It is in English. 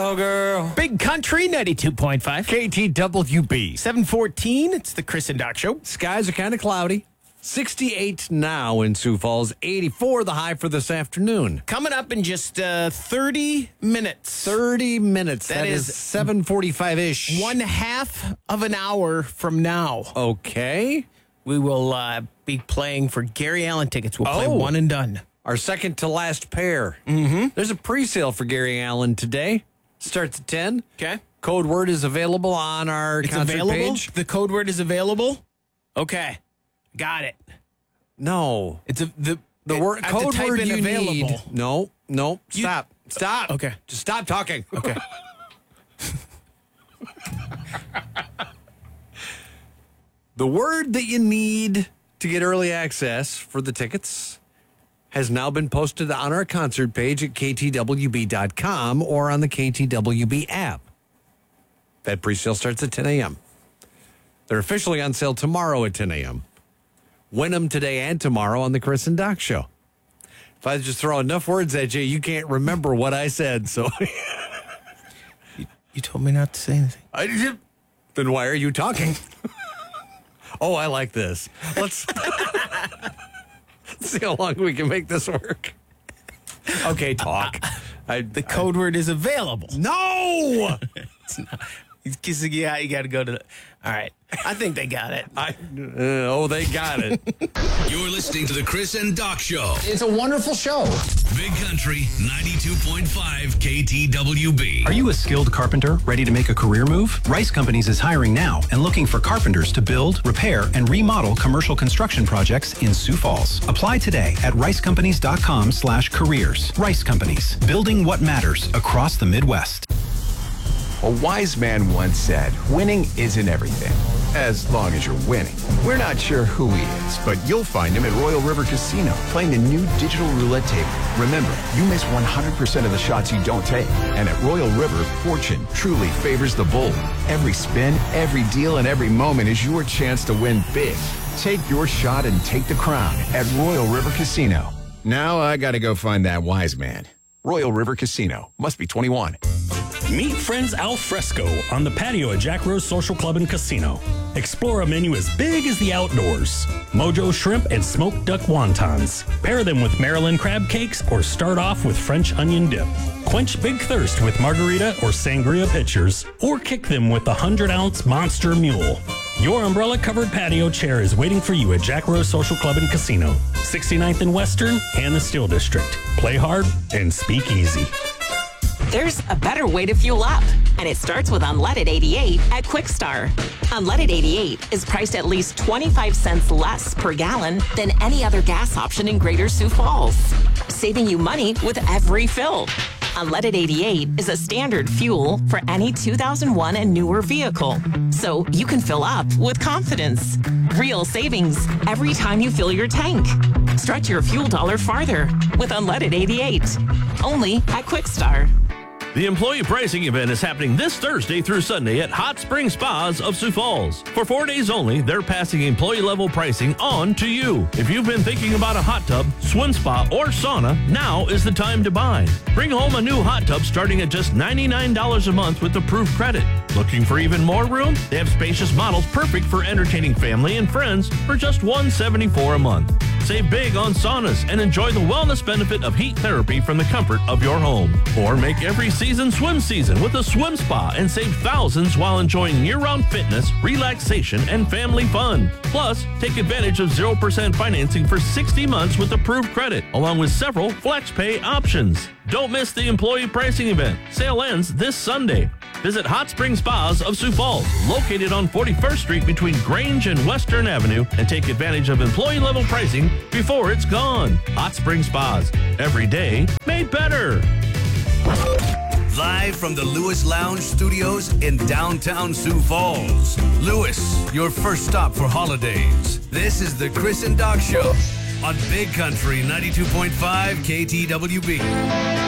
Hello, girl. Big Country 92.5. KTWB. 714. It's the Chris and Doc Show. Skies are kind of cloudy. 68 now in Sioux Falls. 84 the high for this afternoon. Coming up in just 30 minutes. 30 minutes. That is is 7:45-ish. 1/2 of an hour from now. Okay. We will be playing for Gary Allan tickets. We'll play one and done. Our second to last pair. Mm-hmm. There's a pre-sale for Gary Allan today. Starts at 10. Okay. Code word is available on our concert page. The code word is available? Okay. Got it. No. It's the word I have to code type word in you available. need. No. Stop. Okay. Just stop talking. Okay. The word that you need to get early access for the tickets has now been posted on our concert page at ktwb.com or on the KTWB app. That pre-sale starts at 10 a.m. They're officially on sale tomorrow at 10 a.m. Win them today and tomorrow on the Chris and Doc Show. If I just throw enough words at you, you can't remember what I said. So You told me not to say anything. Then why are you talking? Oh, I like this. Let's see how long we can make this work. Okay, talk. The code word is available. No! Yeah, you got to go to the... All right. I think they got it. They got it. You're listening to the Chris and Doc Show. It's a wonderful show. Big Country 92.5 KTWB. Are you a skilled carpenter ready to make a career move? Rice Companies is hiring now and looking for carpenters to build, repair, and remodel commercial construction projects in Sioux Falls. Apply today at ricecompanies.com/careers. Rice Companies, building what matters across the Midwest. A wise man once said, winning isn't everything, as long as you're winning. We're not sure who he is, but you'll find him at Royal River Casino, playing the new digital roulette table. Remember, you miss 100% of the shots you don't take. And at Royal River, fortune truly favors the bold. Every spin, every deal, and every moment is your chance to win big. Take your shot and take the crown at Royal River Casino. Now I gotta go find that wise man. Royal River Casino. Must be 21. Meet Friends Al Fresco on the patio at Jack Rose Social Club and Casino. Explore a menu as big as the outdoors. Mojo shrimp and smoked duck wontons. Pair them with Maryland crab cakes or start off with French onion dip. Quench big thirst with margarita or sangria pitchers, or kick them with the 100-ounce Monster Mule. Your umbrella-covered patio chair is waiting for you at Jack Rose Social Club and Casino, 69th and Western and the Steel District. Play hard and speak easy. There's a better way to fuel up, and it starts with Unleaded 88 at Quickstar. Unleaded 88 is priced at least 25 cents less per gallon than any other gas option in Greater Sioux Falls, saving you money with every fill. Unleaded 88 is a standard fuel for any 2001 and newer vehicle, so you can fill up with confidence. Real savings every time you fill your tank. Stretch your fuel dollar farther with Unleaded 88, only at Quickstar. The employee pricing event is happening this Thursday through Sunday at Hot Spring Spas of Sioux Falls. For 4 days only, they're passing employee-level pricing on to you. If you've been thinking about a hot tub, swim spa, or sauna, now is the time to buy. Bring home a new hot tub starting at just $99 a month with approved credit. Looking for even more room? They have spacious models perfect for entertaining family and friends for just $174 a month. Save big on saunas and enjoy the wellness benefit of heat therapy from the comfort of your home. Or make every season swim season with a swim spa and save thousands while enjoying year-round fitness, relaxation, and family fun. Plus, take advantage of 0% financing for 60 months with approved credit, along with several flex pay options. Don't miss the employee pricing event. Sale ends this Sunday. Visit Hot Spring Spas of Sioux Falls, located on 41st Street between Grange and Western Avenue, and take advantage of employee-level pricing before it's gone. Hot Spring Spas, every day made better. Live from the Lewis Lounge Studios in downtown Sioux Falls. Lewis, your first stop for holidays. This is the Chris and Doc Show on Big Country 92.5 KTWB.